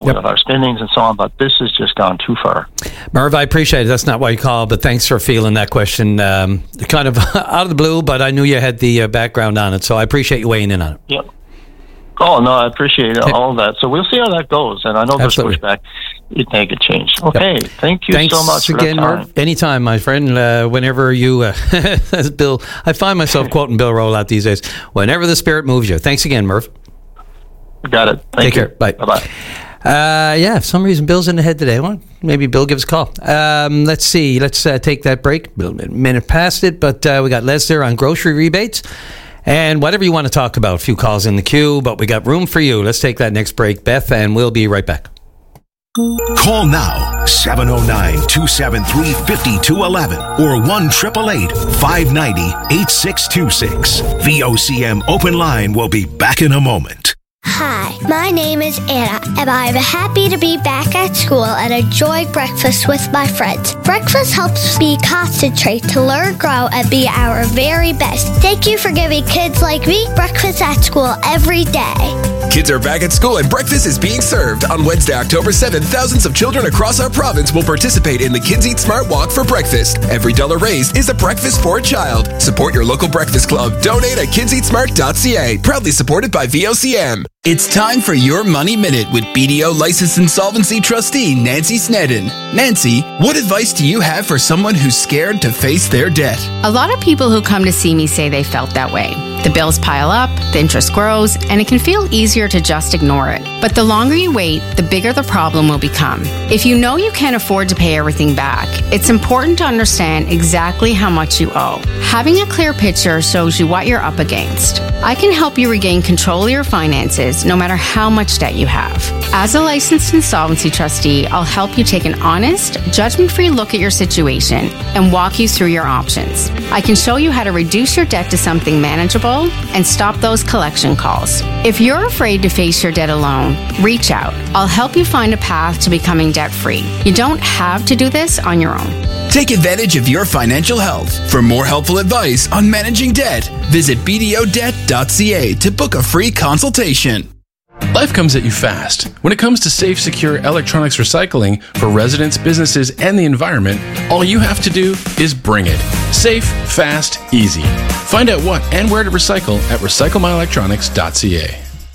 with our spendings and so on, but this has just gone too far. Merv, I appreciate it. That's not why you called, but thanks for feeling that question. Kind of out of the blue, but I knew you had the background on it, so I appreciate you weighing in on it. Yep. Oh, no, I appreciate all of that. So we'll see how that goes, and I know there's pushback. You'd make a change. Okay, thank you so much for again, that time. Merv. Anytime, my friend. Whenever you, as Bill, I find myself quoting Bill Rowlatt these days. Whenever the spirit moves you. Thanks again, Merv. Got it. Take care. Bye. Bye-bye. For some reason, Bill's in the head today. Well, maybe Bill gives a call. Let's see. Let's take that break. A minute past it, but we got Les there on grocery rebates. And whatever you want to talk about, a few calls in the queue, but we got room for you. Let's take that next break, Beth, and we'll be right back. Call now, 709-273-5211 or 1-888-590-8626. VOCM Open Line will be back in a moment. Hi, my name is Anna, and I'm happy to be back at school and enjoy breakfast with my friends. Breakfast helps me concentrate to learn, grow, and be our very best. Thank you for giving kids like me breakfast at school every day. Kids are back at school and breakfast is being served. On Wednesday, October 7th, thousands of children across our province will participate in the Kids Eat Smart Walk for breakfast. Every dollar raised is a breakfast for a child. Support your local breakfast club. Donate at kidseatsmart.ca. Proudly supported by VOCM. It's time for your Money Minute with BDO licensed insolvency trustee Nancy Snedden. Nancy, what advice do you have for someone who's scared to face their debt? A lot of people who come to see me say they felt that way. The bills pile up, the interest grows, and it can feel easier to just ignore it. But the longer you wait, the bigger the problem will become. If you know you can't afford to pay everything back, it's important to understand exactly how much you owe. Having a clear picture shows you what you're up against. I can help you regain control of your finances no matter how much debt you have. As a licensed insolvency trustee, I'll help you take an honest, judgment-free look at your situation and walk you through your options. I can show you how to reduce your debt to something manageable and stop those collection calls. If you're afraid to face your debt alone, reach out. I'll help you find a path to becoming debt-free. You don't have to do this on your own. Take advantage of your financial health. For more helpful advice on managing debt, visit bdodebt.ca to book a free consultation. Life comes at you fast. When it comes to safe, secure electronics recycling for residents, businesses, and the environment, all you have to do is bring it. Safe, fast, easy. Find out what and where to recycle at recyclemyelectronics.ca.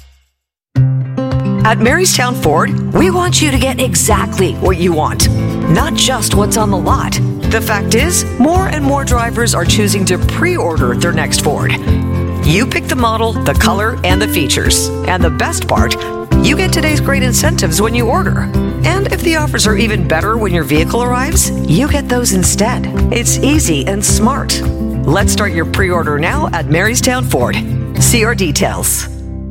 At Marystown Ford, we want you to get exactly what you want, not just what's on the lot. The fact is, more and more drivers are choosing to pre-order their next Ford. You pick the model, the color, and the features. And the best part, you get today's great incentives when you order. And if the offers are even better when your vehicle arrives, you get those instead. It's easy and smart. Let's start your pre-order now at Marystown Ford. See our details.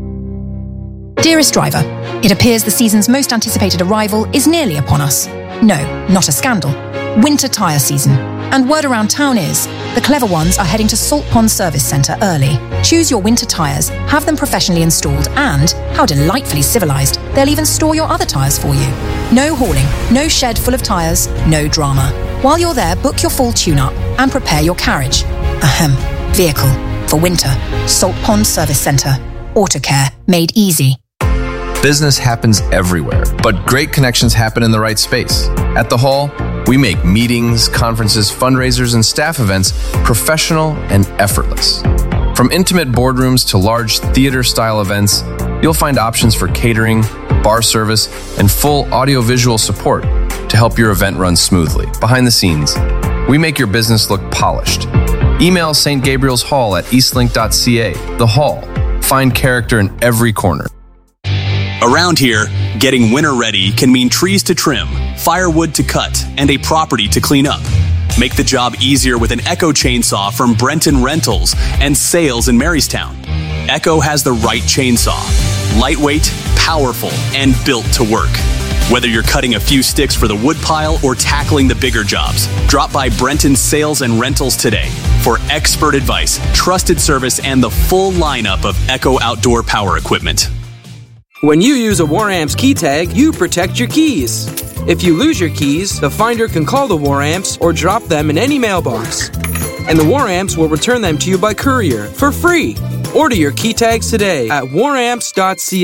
Dearest driver, it appears the season's most anticipated arrival is nearly upon us. No, not a scandal. Winter tyre season. And word around town is, the clever ones are heading to Salt Pond Service Centre early. Choose your winter tyres, have them professionally installed, and, how delightfully civilised, they'll even store your other tyres for you. No hauling, no shed full of tyres, no drama. While you're there, book your full tune-up and prepare your carriage. Vehicle. For winter. Salt Pond Service Centre. Autocare. Made easy. Business happens everywhere, but great connections happen in the right space. At the Hall, we make meetings, conferences, fundraisers, and staff events professional and effortless. From intimate boardrooms to large theater-style events, you'll find options for catering, bar service, and full audiovisual support to help your event run smoothly. Behind the scenes, we make your business look polished. Email St. Gabriel's Hall at eastlink.ca. The Hall. Find character in every corner. Around here, getting winter ready can mean trees to trim, firewood to cut, and a property to clean up. Make the job easier with an Echo chainsaw from Brenton Rentals and Sales in Marystown. Echo has the right chainsaw. Lightweight, powerful, and built to work. Whether you're cutting a few sticks for the wood pile or tackling the bigger jobs, drop by Brenton Sales and Rentals today for expert advice, trusted service, and the full lineup of Echo outdoor power equipment. When you use a WarAmps key tag, you protect your keys. If you lose your keys, the finder can call the WarAmps or drop them in any mailbox. And the WarAmps will return them to you by courier for free. Order your key tags today at waramps.ca.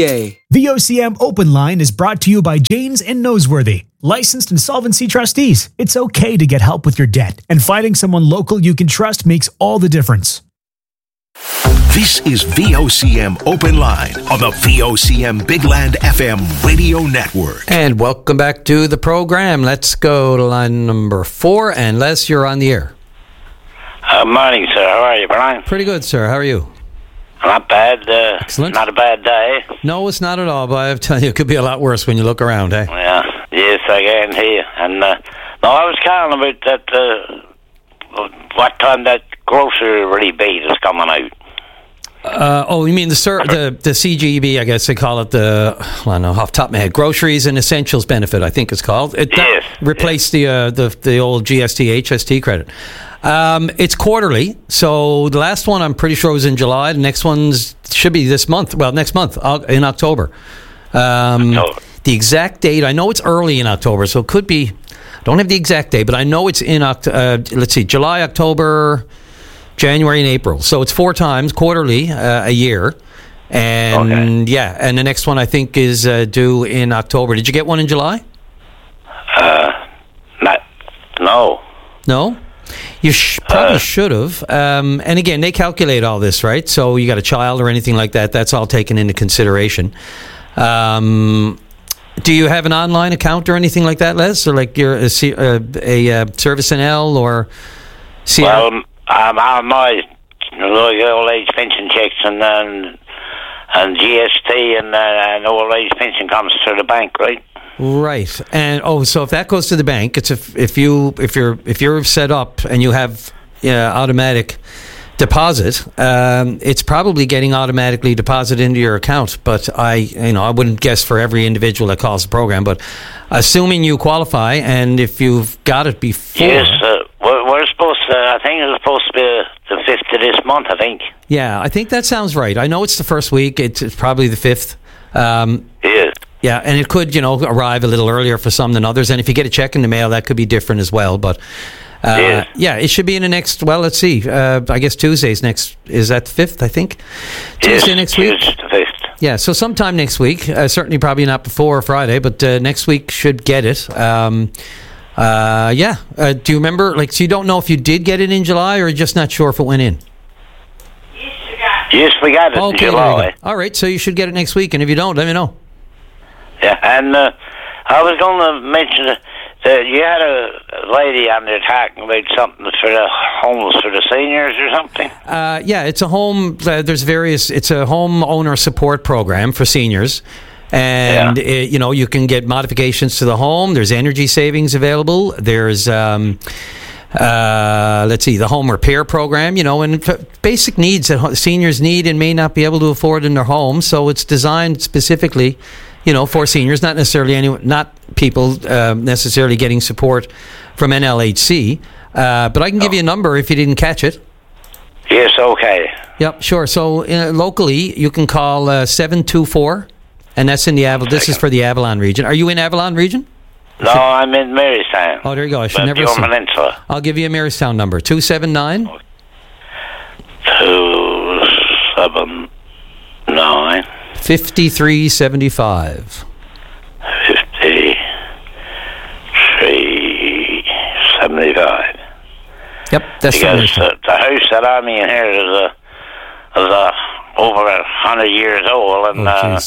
VOCM Open Line is brought to you by Janes and Noseworthy, licensed insolvency trustees. It's okay to get help with your debt, and finding someone local you can trust makes all the difference. This is VOCM Open Line on the VOCM Big Land FM radio network. And welcome back to the program. Let's go to line number 4. And Les, you're on the air. Morning, sir. How are you, Brian? Pretty good, sir. How are you? Not bad. Excellent. Not a bad day. No, it's not at all, but I tell you, it could be a lot worse when you look around, eh? Yeah. Yes, I guarantee you. And, no, I was calling about that, what time that grocery rebate is coming out. You mean the CGB, I guess they call it I don't know, off the top of my head, Groceries and Essentials Benefit, I think it's called. It replaced the old GST, HST credit. It's quarterly, so the last one I'm pretty sure was in July. The next one's should be this month. Well, next month in October. The exact date, I know it's early in October, so it could be. I don't have the exact date, but I know it's in let's see, July, October, January, and April. So it's 4 times quarterly a year, and and the next one I think is due in October. Did you get one in July? No. You probably should have. And again, they calculate all this, right? So you got a child or anything like that, that's all taken into consideration. Do you have an online account or anything like that, Les? Or like you're a Service NL or CR? Well, I'm on my old age pension checks and GST and old age pension comes through the bank, right? Right, and so if that goes to the bank, it's if you're set up and you have automatic deposit, it's probably getting automatically deposited into your account. But I wouldn't guess for every individual that calls the program. But assuming you qualify, and if you've got it before, yes, we're supposed to. I think it's supposed to be the 5th of this month. I think. Yeah, I think that sounds right. I know it's the first week. It's probably the 5th. Yeah, and it could, arrive a little earlier for some than others. And if you get a check in the mail, that could be different as well. But, it should be in the next, well, let's see. I guess Tuesday's next, is that the 5th, I think? Tuesday next week? Tuesday the 5th. Yeah, so sometime next week. Certainly probably not before Friday, but next week should get it. Do you remember, so you don't know if you did get it in July or you're just not sure if it went in? Yes, we got it in July. All right, so you should get it next week. And if you don't, let me know. Yeah, and I was going to mention that you had a lady on there talking about something for the homeless, for the seniors or something. It's a home. It's a homeowner support program for seniors, and you can get modifications to the home. There's energy savings available. There's the home repair program. And basic needs that seniors need and may not be able to afford in their home. So it's designed specifically, for seniors, not necessarily not people necessarily getting support from NLHC. But I can give you a number if you didn't catch it. Yes, okay. Yep, sure. So locally, you can call 724, and that's in the This is for the Avalon region. Are you in Avalon region? No, I'm in Marystown. Oh, there you go. I should never say. I'll give you a Marystown number: 279. 279. 5375. 5375. Yep, that's because the house that I'm in here is over 100 years old, and now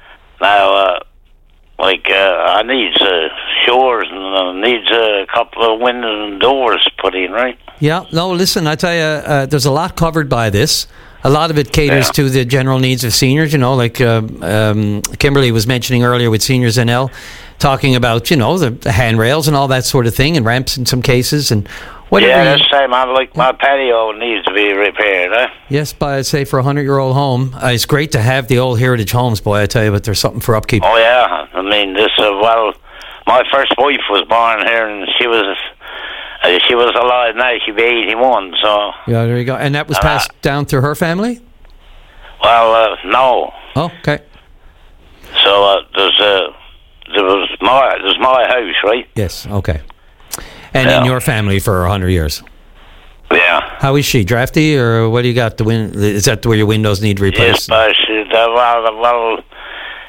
I need shores and needs a couple of windows and doors put in, right? Yeah. No, listen, I tell you, there's a lot covered by this. A lot of it caters to the general needs of seniors, like Kimberly was mentioning earlier with Seniors NL, talking about, the handrails and all that sort of thing, and ramps in some cases, and whatever. Yeah, that's the same. My patio needs to be repaired, huh? Yes, but I'd say for a 100-year-old home, it's great to have the old heritage homes, boy, I tell you, but there's something for upkeep. Oh, yeah. I mean, my first wife was born here, and she was alive now. She'd be 81, so... Yeah, there you go. And that was passed down through her family? Well, no. Oh, okay. So, there's my house, right? Yes, okay. And in your family for 100 years? Yeah. How is she? Drafty, or what do you got? Is that where your windows need replaced? Yes, but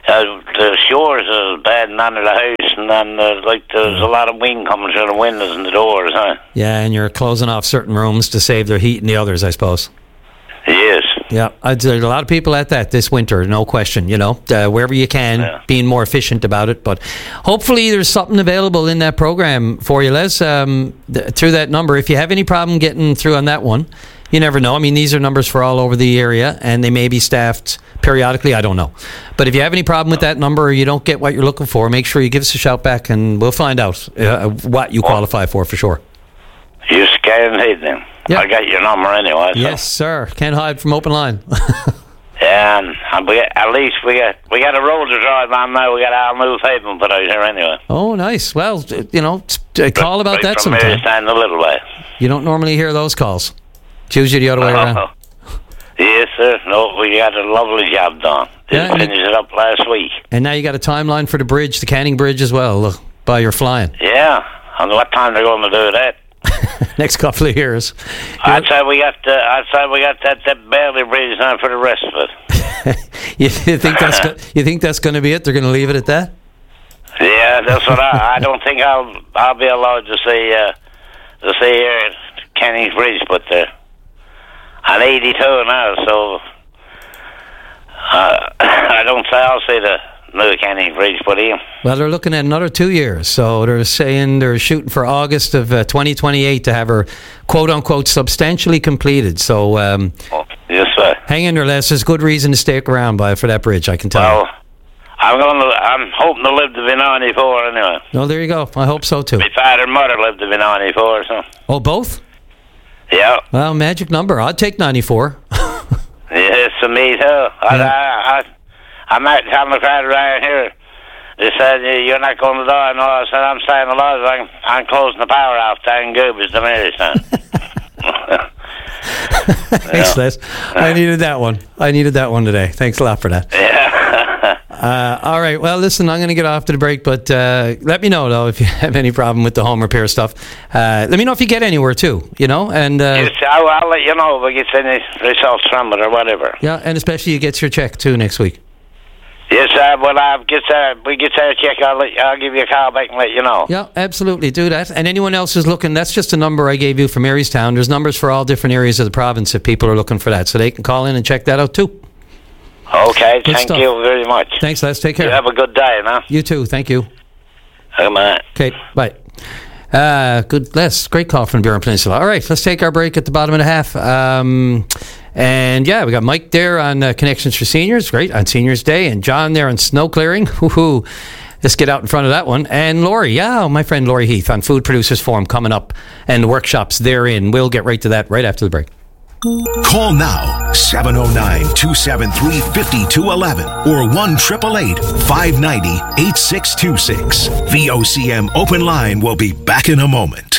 The shores are bad and under the house, and then there's a lot of wind coming through the windows and the doors, huh? Yeah, and you're closing off certain rooms to save their heat in the others, I suppose. Yes. Yeah, there's a lot of people at that this winter, no question, wherever you can, being more efficient about it. But hopefully there's something available in that program for you, Les, through that number. If you have any problem getting through on that one, you never know. I mean, these are numbers for all over the area, and they may be staffed periodically. I don't know. But if you have any problem with that number or you don't get what you're looking for, make sure you give us a shout back, and we'll find out what you qualify for sure. You can't hide them. Yep. I got your number anyway. So. Yes, sir. Can't hide from open line. And at least we got a road to drive on now. We got our new pavement put out here anyway. Oh, nice. Well, call about that from sometime. Stand a little way. You don't normally hear those calls. It's usually the other way around. Yes, sir. No, we got a lovely job done. Didn't finish it up last week. And now you got a timeline for the bridge, the Canning Bridge as well, by your flying. Yeah. And what time they're going to do that? Next couple of years. I'd say we got that Bailey Bridge now for the rest of it. You think that's going to be it? They're going to leave it at that? Yeah, that's what I don't think I'll be allowed to see Canning's Bridge put there. I'm 82 now, so I don't say I'll see the new Canning Bridge put in. Well, they're looking at another 2 years, so they're saying they're shooting for August of 2028 to have her quote-unquote substantially completed. So yes, sir. Hang in there, Les. There's good reason to stick around for that bridge, I can tell you. I'm hoping to live to be 94 anyway. Oh, there you go. I hope so too. My father and mother lived to be 94, so. Oh, both? Yeah. Well, magic number. I'd take 94. Yes, to me too. I'm not telling the crowd around here. They said, you're not going to die. No, I said, I'm staying alive. I'm closing the power off down Goobers to Marystown. Thanks, Les. I needed that one today. Thanks a lot for that. Yeah. All right. Well, listen, I'm going to get off to the break, but let me know, though, if you have any problem with the home repair stuff. Let me know if you get anywhere, too, and... yes, I'll let you know if we get any results from it or whatever. Yeah, and especially you get your check, too, next week. Yes, when we get our check, I'll give you a call back and let you know. Yeah, absolutely. Do that. And anyone else who's looking, that's just a number I gave you for Marystown. There's numbers for all different areas of the province if people are looking for that. So they can call in and check that out, too. Okay, thank you very much. Thanks, Les. Take care. You have a good day, man. You too. Thank you. Bye. Okay, bye. Good, Les. Great call from Burin Peninsula. All right, let's take our break at the bottom of the half. And yeah, we got Mike there on Connections for Seniors, great, on Seniors Day, and John there on snow clearing. Woohoo! Let's get out in front of that one. And Laurie, my friend Laurie Heath on Food Producers Forum coming up, and the workshops therein. We'll get right to that right after the break. Call now, 709-273-5211 or 1-888-590-8626. VOCM Open Line will be back in a moment.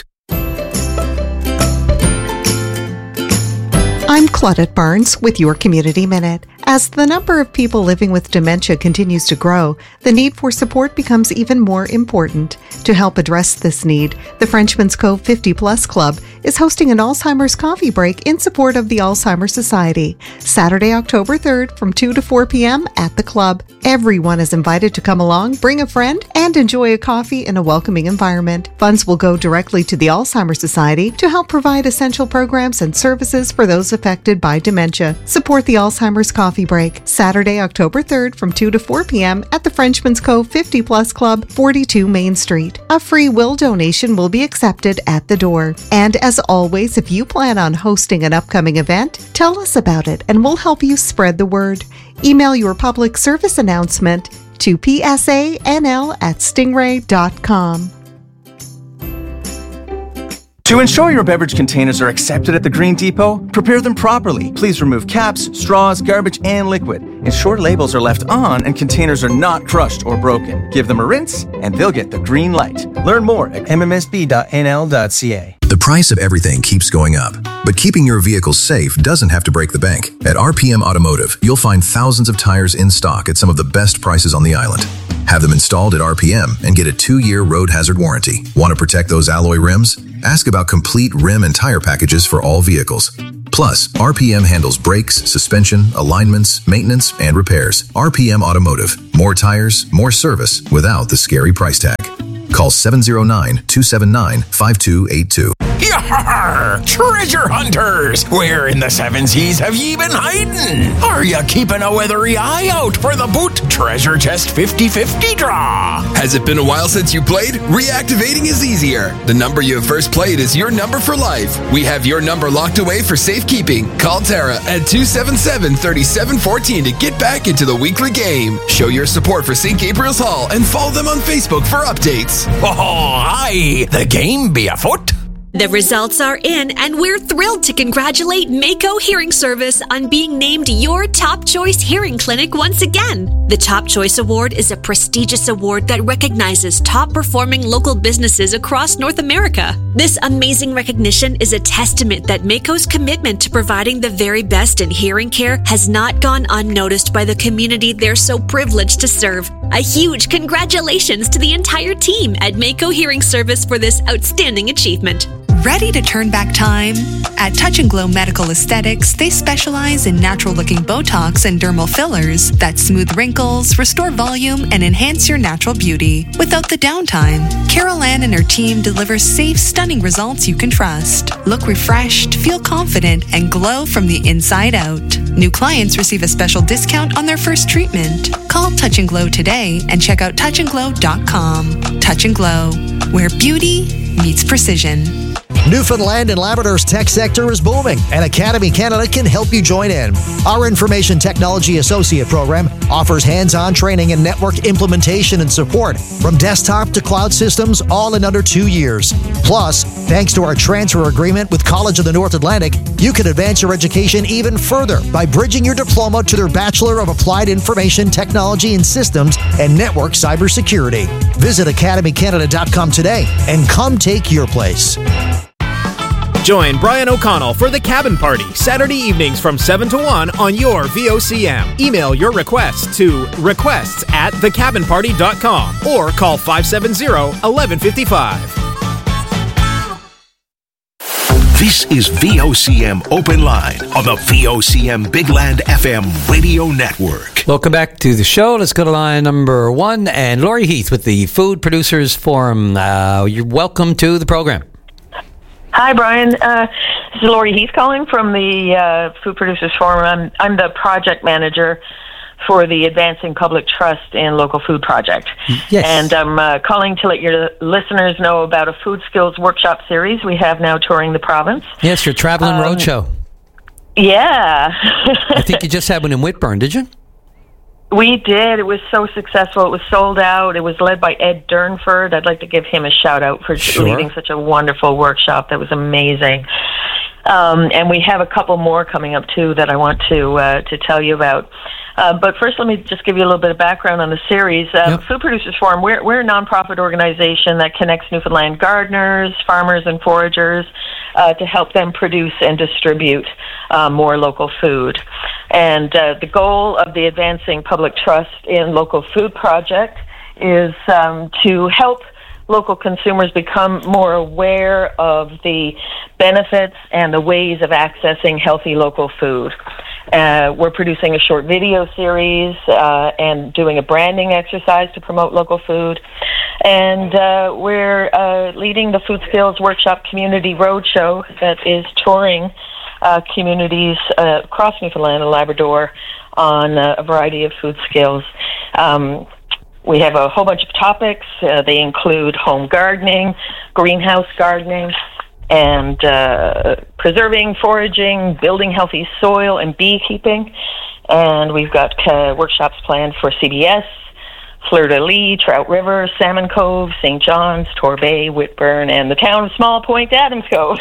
I'm Claudette Barnes with your Community Minute. As the number of people living with dementia continues to grow, the need for support becomes even more important. To help address this need, the Frenchman's Cove 50 Plus Club is hosting an Alzheimer's coffee break in support of the Alzheimer's Society, Saturday, October 3rd from 2 to 4 p.m. at the club. Everyone is invited to come along, bring a friend, and enjoy a coffee in a welcoming environment. Funds will go directly to the Alzheimer's Society to help provide essential programs and services for those affected by dementia. Support the Alzheimer's Coffee Break, Saturday, October 3rd from 2 to 4 p.m. at the Frenchman's Cove 50 Plus Club, 42 Main Street. A free will donation will be accepted at the door. And as always, if you plan on hosting an upcoming event, tell us about it and we'll help you spread the word. Email your public service announcement to psanl@stingray.com. To ensure your beverage containers are accepted at the Green Depot, prepare them properly. Please remove caps, straws, garbage, and liquid. Ensure labels are left on and containers are not crushed or broken. Give them a rinse and they'll get the green light. Learn more at mmsb.nl.ca. The price of everything keeps going up, but keeping your vehicle safe doesn't have to break the bank. At RPM Automotive, you'll find thousands of tires in stock at some of the best prices on the island. Have them installed at RPM and get a 2-year road hazard warranty. Want to protect those alloy rims? Ask about complete rim and tire packages for all vehicles. Plus, RPM handles brakes, suspension, alignments, maintenance, and repairs. RPM Automotive. More tires, more service without the scary price tag. Call 709-279-5282. Yar! Treasure hunters! Where in the seven seas have ye been hiding? Are you keeping a weathery eye out for the Boot Treasure Chest 50-50 draw? Has it been a while since you played? Reactivating is easier. The number you have first played is your number for life. We have your number locked away for safekeeping. Call Tara at 277-3714 to get back into the weekly game. Show your support for St. Gabriel's Hall and follow them on Facebook for updates. Oh, aye! The game be afoot. The results are in, and we're thrilled to congratulate Mako Hearing Service on being named your Top Choice Hearing Clinic once again. The Top Choice Award is a prestigious award that recognizes top-performing local businesses across North America. This amazing recognition is a testament that Mako's commitment to providing the very best in hearing care has not gone unnoticed by the community they're so privileged to serve. A huge congratulations to the entire team at Mako Hearing Service for this outstanding achievement. Ready to turn back time? At Touch and Glow Medical Aesthetics, they specialize in natural-looking Botox and dermal fillers that smooth wrinkles, restore volume, and enhance your natural beauty without the downtime. Carol Ann and her team deliver safe, stunning results you can trust. Look refreshed, feel confident, and glow from the inside out. New clients receive a special discount on their first treatment. Call Touch and Glow today and check out touchandglow.com. Touch and Glow, where beauty meets precision. Newfoundland and Labrador's tech sector is booming, and Academy Canada can help you join in. Our Information Technology Associate program offers hands-on training in network implementation and support, from desktop to cloud systems, all in under 2 years. Plus, thanks to our transfer agreement with College of the North Atlantic, you can advance your education even further by bridging your diploma to their Bachelor of Applied Information Technology and Systems and Network Cybersecurity. Visit academycanada.com today and come take your place. Join Brian O'Connell for The Cabin Party, Saturday evenings from 7 to 1 on your VOCM. Email your requests to requests@thecabinparty.com or call 570-1155. This is VOCM Open Line on the VOCM Big Land FM Radio Network. Welcome back to the show. Let's go to line number 1 and Lori Heath with the Food Producers Forum. You're welcome to the program. Hi, Brian. This is Lori Heath calling from the Food Producers Forum. I'm the project manager for the Advancing Public Trust in Local Food Project. Yes. And I'm calling to let your listeners know about a food skills workshop series we have now touring the province. Yes, your traveling roadshow. Yeah. I think you just had one in Whitburn, did you? We did. It was so successful. It was sold out. It was led by Ed Durnford. I'd like to give him a shout out for leading such a wonderful workshop. That was amazing. And we have a couple more coming up too that I want to tell you about. But first, let me just give you a little bit of background on the series. Food Producers Forum, we're a nonprofit organization that connects Newfoundland gardeners, farmers, and foragers to help them produce and distribute more local food. And the goal of the Advancing Public Trust in Local Food Project is to help local consumers become more aware of the benefits and the ways of accessing healthy local food. We're producing a short video series and doing a branding exercise to promote local food. And we're leading the Food Skills Workshop Community Roadshow that is touring communities across Newfoundland and Labrador on a variety of food skills. We have a whole bunch of topics. They include home gardening, greenhouse gardening, and preserving, foraging, building healthy soil, and beekeeping. And we've got workshops planned for CBS, Fleur-de-Lis, Trout River, Salmon Cove, St. John's, Torbay, Whitburn, and the town of Small Point, Adams Cove.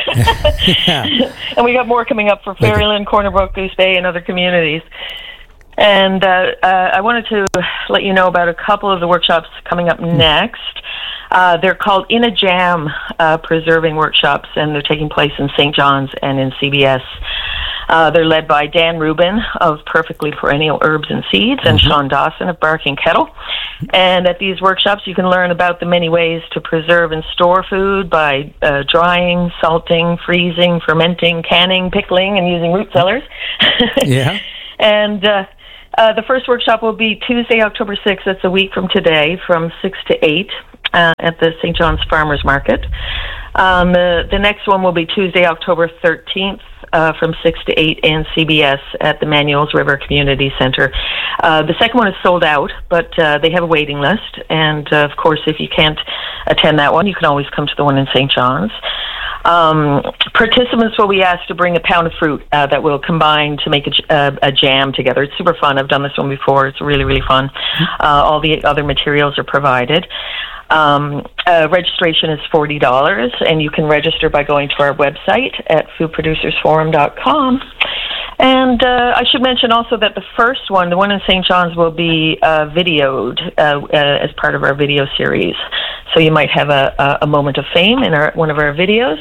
And we got more coming up for Ferryland, Corner Brook, Goose Bay, and other communities. And I wanted to let you know about a couple of the workshops coming up next. They're called In a Jam Preserving Workshops, and they're taking place in St. John's and in CBS. They're led by Dan Rubin of Perfectly Perennial Herbs and Seeds and Sean Dawson of Barking Kettle. And at these workshops, you can learn about the many ways to preserve and store food by drying, salting, freezing, fermenting, canning, pickling, and using root cellars. Yeah. And the first workshop will be Tuesday, October 6th. That's a week from today, from 6 to 8 at the St. John's Farmers Market. The next one will be Tuesday, October 13th. From 6 to 8 in CBS at the Manuels River Community Center. The second one is sold out, but they have a waiting list. And, of course, if you can't attend that one, you can always come to the one in St. John's. Participants will be asked to bring a pound of fruit that will combine to make a jam together. It's super fun. I've done this one before. It's really, really fun. All the other materials are provided. Registration is $40, and you can register by going to our website at foodproducersforum.com. And I should mention also that the first one, the one in St. John's, will be videoed as part of our video series. So you might have a moment of fame in one of our videos.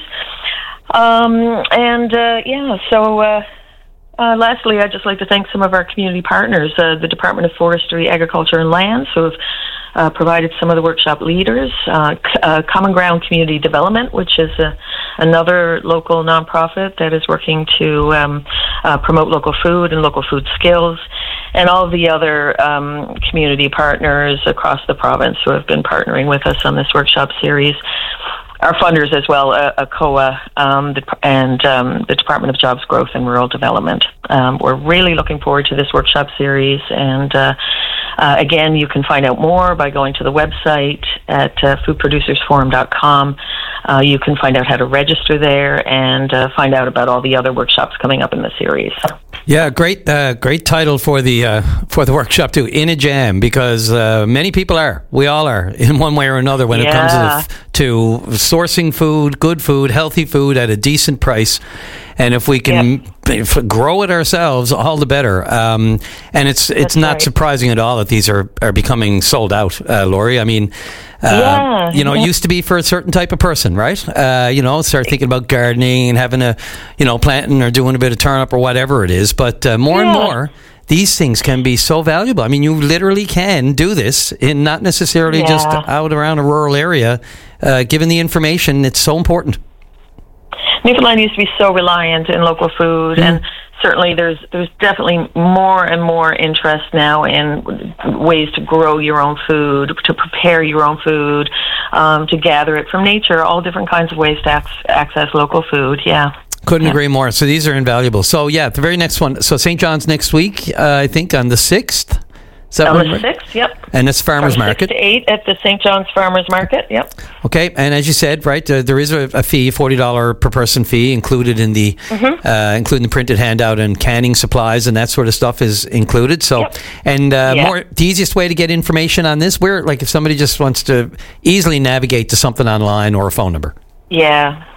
Lastly, I'd just like to thank some of our community partners, the Department of Forestry, Agriculture and Lands, who have provided some of the workshop leaders, Common Ground Community Development, which is another local nonprofit that is working to promote local food and local food skills, and all of the other community partners across the province who have been partnering with us on this workshop series. Our funders as well, ACOA and the Department of Jobs, Growth and Rural Development. We're really looking forward to this workshop series, and again, you can find out more by going to the website at foodproducersforum.com. You can find out how to register there and find out about all the other workshops coming up in the series. Yeah, great title for the workshop too. In a Jam, because many people we all are in one way or another when it comes to sourcing food, good food, healthy food at a decent price. And if we can grow it ourselves, all the better. And it's not surprising at all that these are becoming sold out, Lori. I mean, it used to be for a certain type of person, right? Start thinking about gardening and having planting or doing a bit of turnip or whatever it is. But more and more, these things can be so valuable. I mean, you literally can do this in not necessarily just out around a rural area. Given the information, it's so important. Newfoundland used to be so reliant in local food, and certainly there's definitely more and more interest now in ways to grow your own food, to prepare your own food, to gather it from nature, all different kinds of ways to access local food, Couldn't agree more. So these are invaluable. So, the very next one. So St. John's next week, I think, on the 6th. On the 6th, yep. And it's Farmers Market. 6 to 8 at the St. John's Farmers Market, yep. Okay, and as you said, right, there is a fee, $40 per person fee included in the, including the printed handout, and canning supplies and that sort of stuff is included. So, the easiest way to get information on this, if somebody just wants to easily navigate to something online or a phone number. Yeah,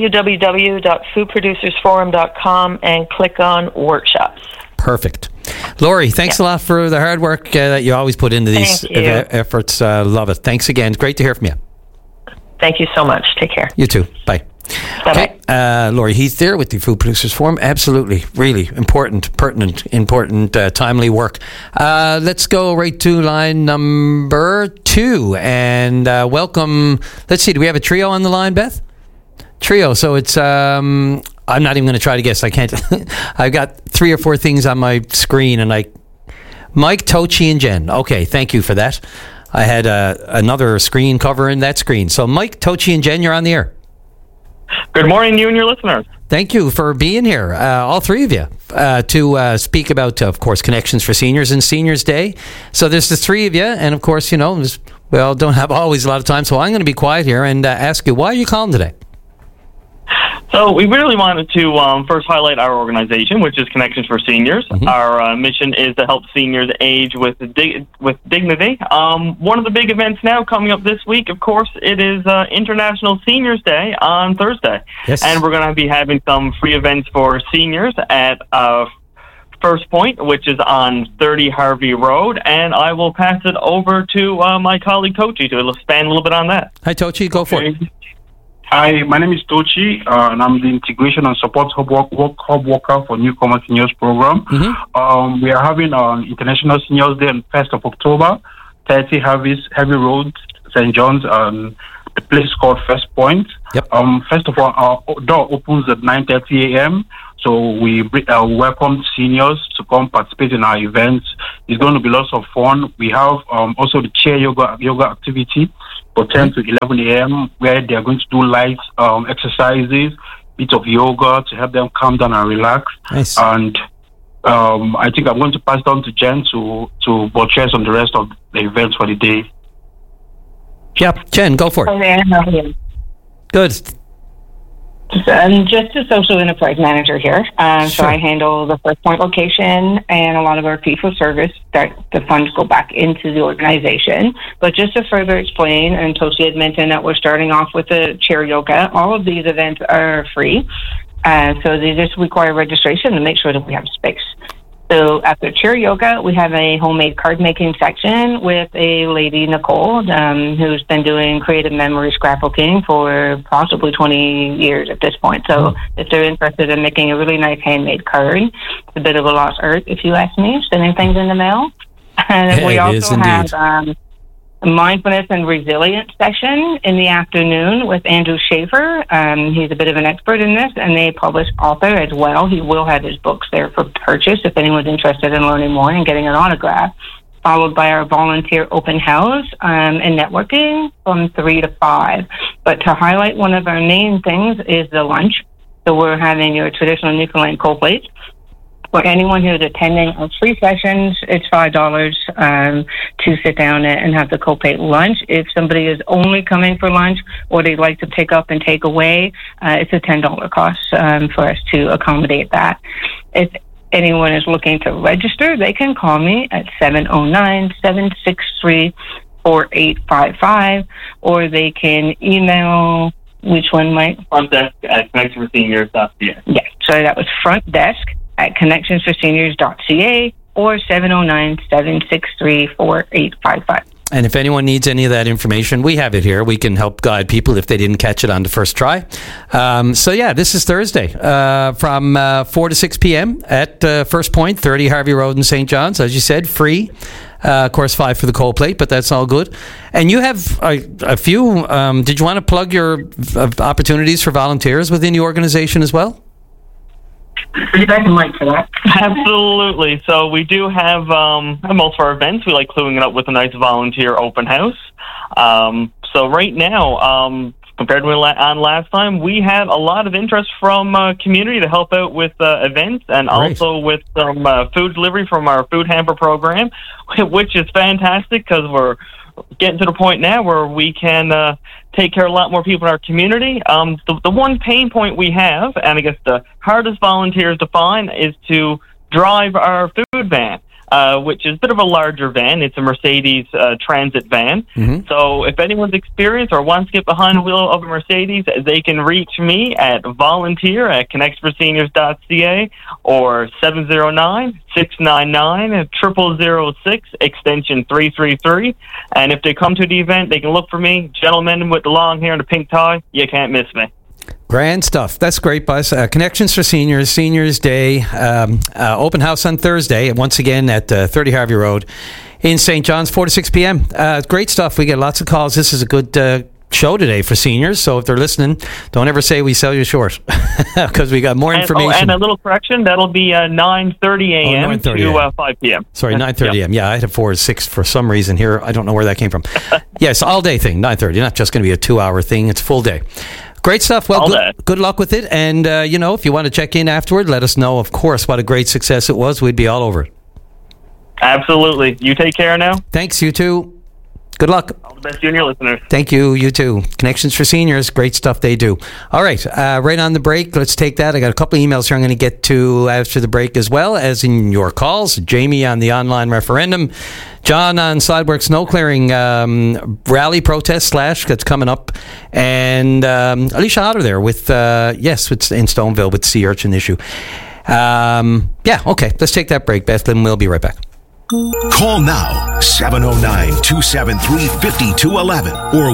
www.foodproducersforum.com and click on workshops. Perfect. Lori, thanks a lot for the hard work that you always put into these efforts. Love it. Thanks again. It's great to hear from you. Thank you so much. Take care. You too. Bye. Bye-bye. Okay, Lori Heath there with the Food Producers Forum. Absolutely, really important, pertinent, timely work. Let's go right to line number 2 and welcome. Let's see, do we have a trio on the line, Beth? Trio. So it's I'm not even going to try to guess. I can't. I've got 3 or 4 things on my screen, and Mike, Tochi, and Jen. Okay, thank you for that. I had another screen covering that screen. So Mike, Tochi, and Jen, you're on the air. Good morning, you and your listeners. Thank you for being here, all 3 of you, to speak about, of course, Connections for Seniors and Seniors Day. So there's the 3 of you, and of course, don't have always a lot of time, so I'm going to be quiet here and ask you, why are you calling today? So we really wanted to first highlight our organization, which is Connections for Seniors. Our mission is to help seniors age with dignity. One of the big events now coming up this week, of course, it is International Seniors Day on Thursday. Yes. And we're going to be having some free events for seniors at First Point, which is on 30 Harvey Road. And I will pass it over to my colleague, Tochi, to expand a little bit on that. Hi, Tochi. Go for it. Hi, my name is Tochi, and I'm the Integration and Support Hub Worker for Newcomer Seniors Program. We are having an International Seniors Day on 1st of October, 30 Heavy Road, St. John's, the place is called First Point. First of all, our door opens at 9:30 a.m., so we welcome seniors to come participate in our events. It's going to be lots of fun. We have also the chair yoga activity for 10 to 11 a.m., where they are going to do light exercises, bit of yoga to help them calm down and relax. Nice. And I think I'm going to pass down to Jen to buttress on the rest of the events for the day. Yeah, Jen, go for it. Hi there, how are you? Good. I'm just a social enterprise manager here. So I handle the First Point location and a lot of our fee-for-service that the funds go back into the organization. But just to further explain, and Toshi had mentioned that we're starting off with the chair yoga. All of these events are free. So they just require registration to make sure that we have space. So after chair yoga, we have a homemade card making section with a lady, Nicole, who's been doing creative memory scrapbooking for possibly 20 years at this point. So if they're interested in making a really nice handmade card, it's a bit of a lost art, if you ask me, sending things in the mail. And we also have a mindfulness and resilience session in the afternoon with Andrew Schaefer. He's a bit of an expert in this, and a published author as well. He will have his books there for purchase if anyone's interested in learning more and getting an autograph. Followed by our volunteer open house and networking from 3 to 5. But to highlight one of our main things is the lunch. So we're having your traditional Newfoundland cold plates. For anyone who's attending our free sessions, it's $5 to sit down and have the co-plate lunch. If somebody is only coming for lunch or they'd like to pick up and take away, it's a $10 cost for us to accommodate that. If anyone is looking to register, they can call me at 709-763-4855, or they can email, which one, Mike? Front desk at connectionsforseniors.ca. Yes, so that was front desk at connectionsforseniors.ca or 709-763-4855. And if anyone needs any of that information, we have it here. We can help guide people if they didn't catch it on the first try. So, yeah, this is Thursday from 4 to 6 p.m. at First Point, 30 Harvey Road in St. John's. As you said, free. Of course, $5 for the cold plate, but that's all good. And you have a few. Did you want to plug your opportunities for volunteers within the organization as well? Absolutely. So we do have most of our events. We like cluing it up with a nice volunteer open house. So right now, compared to on last time, we have a lot of interest from community to help out with events and also with some food delivery from our food hamper program, which is fantastic because we're getting to the point now where we can take care of a lot more people in our community. The one pain point we have, and I guess the hardest volunteers to find, is to drive our food van, which is a bit of a larger van. It's a Mercedes transit van. So if anyone's experienced or wants to get behind the wheel of a Mercedes, they can reach me at volunteer@connectionsforseniors.ca or 709-699-0006, extension 333. And if they come to the event, they can look for me. Gentleman with the long hair and the pink tie, you can't miss me. Grand stuff. That's great, Buzz. Connections for Seniors, Seniors Day, open house on Thursday, once again at 30 Harvey Road in St. John's, 4 to 6 p.m. Great stuff. We get lots of calls. This is a good show today for seniors, so if they're listening, don't ever say we sell you short, because we got more information. And a little correction, that'll be 9:30 a.m. to 5 p.m. Sorry, 9:30 a.m. Yeah, I had a 4 to 6 for some reason here. I don't know where that came from. Yes, all day thing, 9:30. Not just going to be a 2-hour thing. It's full day. Great stuff. Well, good luck with it. And, if you want to check in afterward, let us know, of course, what a great success it was. We'd be all over it. Absolutely. You take care now. Thanks, you too. Good luck. All the best to you and your listeners. Thank you. You too. Connections for Seniors. Great stuff they do. All right. Right on the break. Let's take that. I got a couple of emails here I'm going to get to after the break, as well as in your calls. Jamie on the online referendum. John on Sidework Snow Clearing rally protest / that's coming up. And Alicia Otter there with, it's in Stoneville with the sea urchin issue. Okay. Let's take that break. Beth Lynn will be right back. Call now, 709-273-5211 or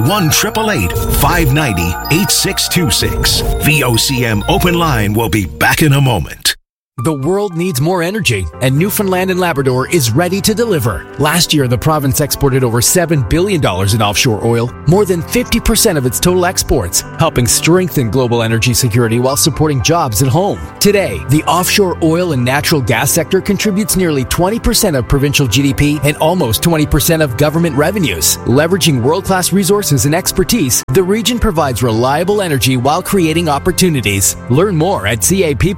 1-888-590-8626. VOCM Open Line will be back in a moment. The world needs more energy, and Newfoundland and Labrador is ready to deliver. Last year, the province exported over $7 billion in offshore oil, more than 50% of its total exports, helping strengthen global energy security while supporting jobs at home. Today, the offshore oil and natural gas sector contributes nearly 20% of provincial GDP and almost 20% of government revenues. Leveraging world-class resources and expertise, the region provides reliable energy while creating opportunities. Learn more at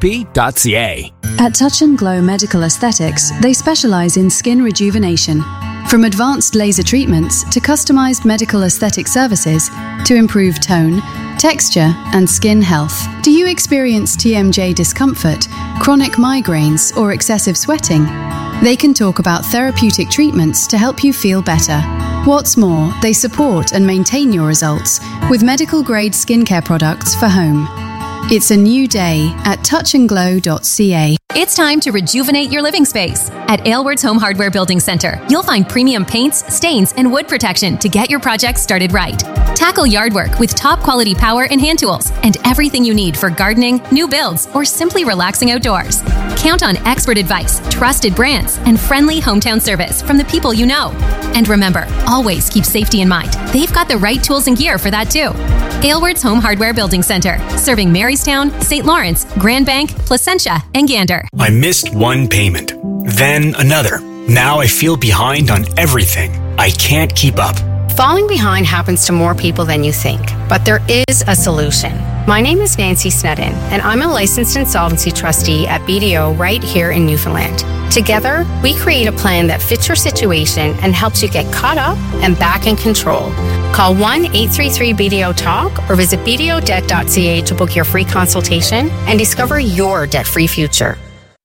capp.ca. At Touch and Glow Medical Aesthetics, they specialize in skin rejuvenation. From advanced laser treatments to customized medical aesthetic services to improve tone, texture, and skin health. Do you experience TMJ discomfort, chronic migraines, or excessive sweating? They can talk about therapeutic treatments to help you feel better. What's more, they support and maintain your results with medical-grade skincare products for home. It's a new day at touchandglow.ca. It's time to rejuvenate your living space. At Aylward's Home Hardware Building Center, you'll find premium paints, stains, and wood protection to get your project started right. Tackle yard work with top quality power and hand tools and everything you need for gardening, new builds, or simply relaxing outdoors. Count on expert advice, trusted brands, and friendly hometown service from the people you know. And remember, always keep safety in mind. They've got the right tools and gear for that too. Aylward's Home Hardware Building Center, serving Marystown, St. Lawrence, Grand Bank, Placentia, and Gander. I missed one payment, then another. Now I feel behind on everything. I can't keep up. Falling behind happens to more people than you think, but there is a solution. My name is Nancy Snedden, and I'm a licensed insolvency trustee at BDO right here in Newfoundland. Together, we create a plan that fits your situation and helps you get caught up and back in control. Call 1-833-BDO-TALK or visit bdodebt.ca to book your free consultation and discover your debt-free future.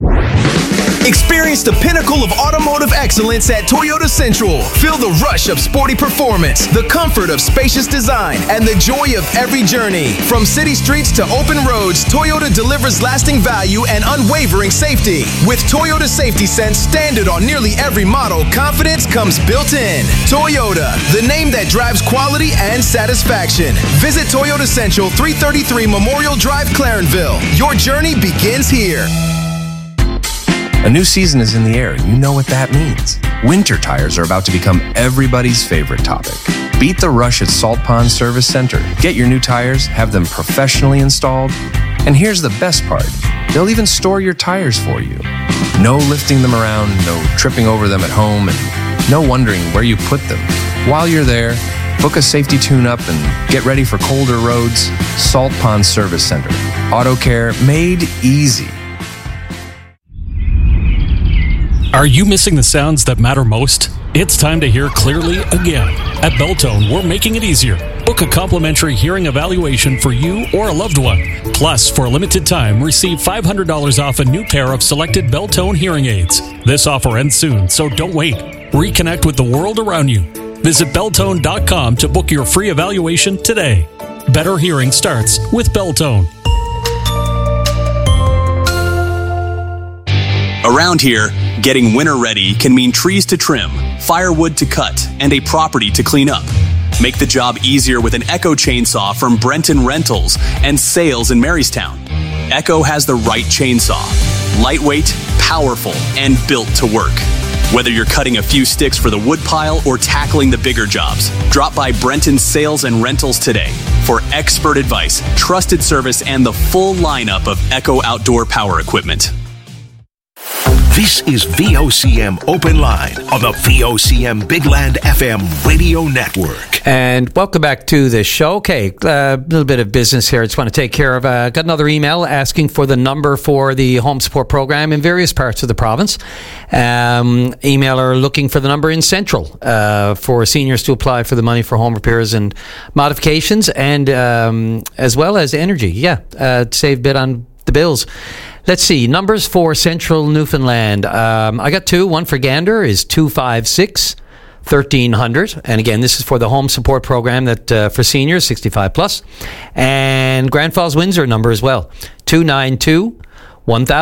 Experience the pinnacle of automotive excellence at Toyota Central. Feel the rush of sporty performance, the comfort of spacious design, and the joy of every journey. From city streets to open roads, Toyota delivers lasting value and unwavering safety. With Toyota Safety Sense standard on nearly every model, confidence comes built in. Toyota, the name that drives quality and satisfaction. Visit Toyota Central, 333 Memorial Drive, Clarenville. Your journey begins here. A new season is in the air, and you know what that means. Winter tires are about to become everybody's favorite topic. Beat the rush at Salt Pond Service Center. Get your new tires, have them professionally installed, and here's the best part. They'll even store your tires for you. No lifting them around, no tripping over them at home, and no wondering where you put them. While you're there, book a safety tune-up and get ready for colder roads. Salt Pond Service Center. Auto care made easy. Are you missing the sounds that matter most? It's time to hear clearly again. At Beltone, we're making it easier. Book a complimentary hearing evaluation for you or a loved one. Plus, for a limited time, receive $500 off a new pair of selected Beltone hearing aids. This offer ends soon, so don't wait. Reconnect with the world around you. Visit Beltone.com to book your free evaluation today. Better hearing starts with Beltone. Around here, getting winter ready can mean trees to trim, firewood to cut, and a property to clean up. Make the job easier with an Echo chainsaw from Brenton Rentals and Sales in Marystown. Echo has the right chainsaw. Lightweight, powerful, and built to work. Whether you're cutting a few sticks for the wood pile or tackling the bigger jobs, drop by Brenton Sales and Rentals today for expert advice, trusted service, and the full lineup of Echo outdoor power equipment. This is VOCM Open Line on the VOCM Big Land FM radio network. And welcome back to the show. Okay, a little bit of business here I just want to take care of. Got another email asking for the number for the home support program in various parts of the province. Emailer looking for the number in Central for seniors to apply for the money for home repairs and modifications, and as well as energy. Save a bit on the bills. Let's see, numbers for Central Newfoundland. I got two. One for Gander is 256-1300. And again, this is for the home support program that for seniors 65 plus. And Grand Falls Windsor number as well, 292-1000.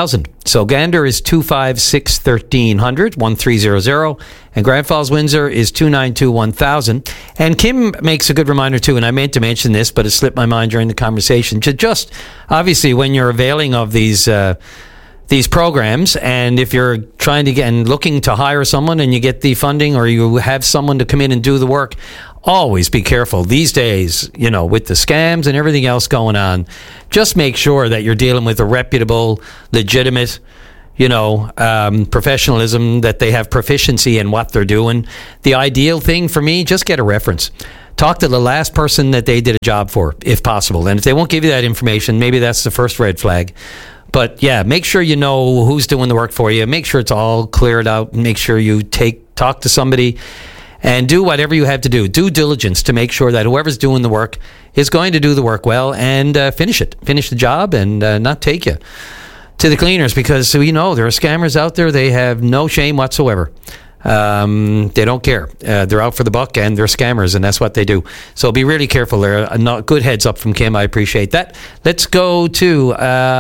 So Gander is 256-1300, 1300, and Grand Falls Windsor is 292-1000. And Kim makes a good reminder too, and I meant to mention this, but it slipped my mind during the conversation. Just obviously when you're availing of these programs, and if you're trying to get and looking to hire someone and you get the funding or you have someone to come in and do the work, always be careful. These days, with the scams and everything else going on, just make sure that you're dealing with a reputable, legitimate, professionalism, that they have proficiency in what they're doing. The ideal thing for me, just get a reference. Talk to the last person that they did a job for, if possible. And if they won't give you that information, maybe that's the first red flag. But yeah, make sure you know who's doing the work for you. Make sure it's all cleared out. Make sure you talk to somebody and do whatever you have to do. Due diligence to make sure that whoever's doing the work is going to do the work well and finish the job, and not take you to the cleaners, because we know there are scammers out there. They have no shame whatsoever. They don't care. They're out for the buck, and they're scammers, and that's what they do. So be really careful there. Good heads up from Kim. I appreciate that. Let's go to,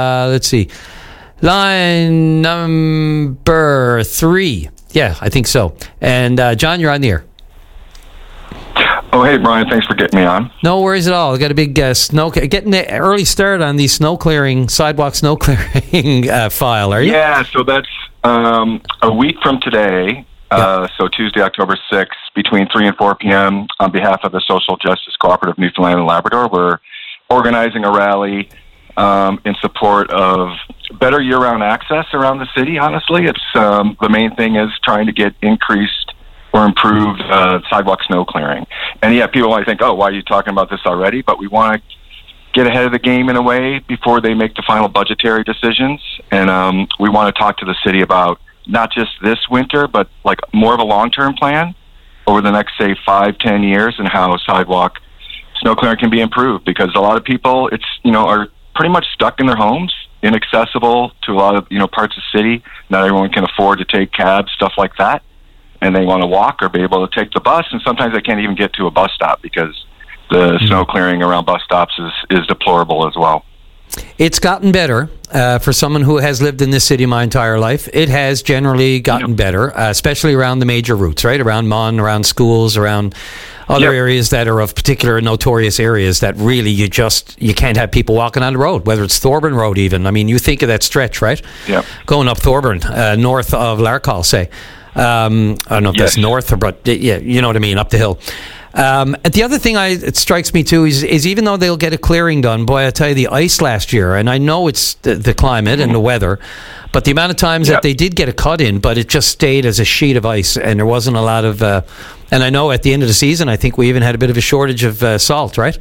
line number 3. Yeah, I think so. And John, you're on the air. Oh, hey, Brian. Thanks for getting me on. No worries at all. I got a big getting the early start on the sidewalk snow clearing file, are you? Yeah, so that's a week from today. So Tuesday, October 6th, between 3 and 4 p.m., on behalf of the Social Justice Cooperative Newfoundland and Labrador, we're organizing a rally in support of better year-round access around the city. Honestly, it's the main thing is trying to get increased or improved sidewalk snow clearing. And yeah, people might think, oh, why are you talking about this already? But we want to get ahead of the game in a way before they make the final budgetary decisions. And we want to talk to the city about not just this winter, but like more of a long-term plan over the next, say, 5-10 years, and how sidewalk snow clearing can be improved. Because a lot of people, are pretty much stuck in their homes, inaccessible to a lot of, parts of the city. Not everyone can afford to take cabs, stuff like that. And they want to walk or be able to take the bus, and sometimes they can't even get to a bus stop because the snow clearing around bus stops is deplorable as well. It's gotten better for someone who has lived in this city my entire life. It has generally gotten better, especially around the major routes, right? Around Mon, around schools, around other areas that are of particular notorious areas that really you can't have people walking on the road, whether it's Thorburn Road even. I mean, you think of that stretch, right? Yeah. Going up Thorburn, north of Larcall, say. I don't know if that's north, but yeah, you know what I mean, up the hill. The other thing it strikes me too is even though they'll get a clearing done, boy, I tell you, the ice last year, and I know it's the climate and the weather, but the amount of times that they did get a cut in, but it just stayed as a sheet of ice, and there wasn't a lot of, and I know at the end of the season, I think we even had a bit of a shortage of salt, right?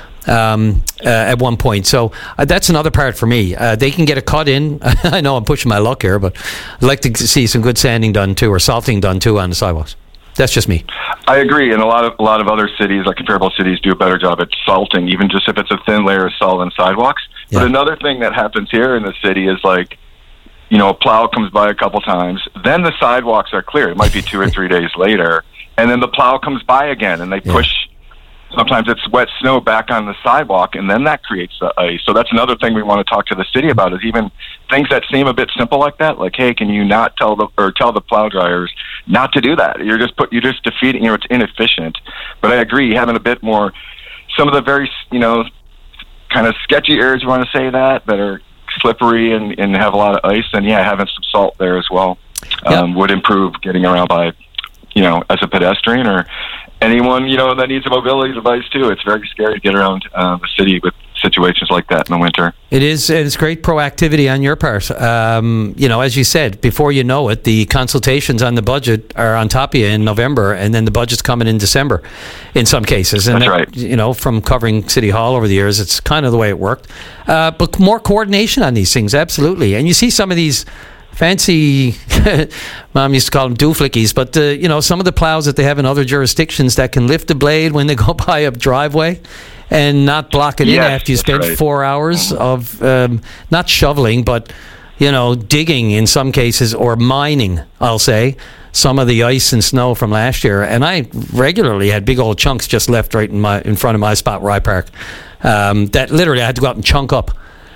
At one point. So that's another part for me. They can get a cut in. I know I'm pushing my luck here, but I'd like to see some good sanding done too, or salting done too on the sidewalks. That's just me. I agree, and a lot of other cities, like comparable cities, do a better job at salting, even just if it's a thin layer of salt on sidewalks. Yeah. But another thing that happens here in the city is a plow comes by a couple times, then the sidewalks are clear. It might be 2 or 3 days later, and then the plow comes by again, and they push. Sometimes it's wet snow back on the sidewalk, and then that creates the ice. So that's another thing we want to talk to the city about, is even things that seem a bit simple like that. Like, hey, can you not tell the plow dryers not to do that? You're just defeating. It's inefficient. But I agree, having a bit more, some of the very kind of sketchy areas, you want to say that are slippery and have a lot of ice. And having some salt there as well would improve getting around by, as a pedestrian or anyone, that needs a mobility device too. It's very scary to get around the city with situations like that in the winter. It is, and it's great proactivity on your part. As you said, before you know it, the consultations on the budget are on top of you in November, and then the budget's coming in December in some cases. And that's right. From covering City Hall over the years, it's kind of the way it worked. But more coordination on these things, absolutely. And you see some of these fancy, Mom used to call them dooflickies, but some of the plows that they have in other jurisdictions that can lift a blade when they go by a driveway and not block it in after you spend 4 hours of not shoveling, but digging in some cases, or mining, I'll say, some of the ice and snow from last year. And I regularly had big old chunks just left right in front of my spot where I park. That literally I had to go out and chunk up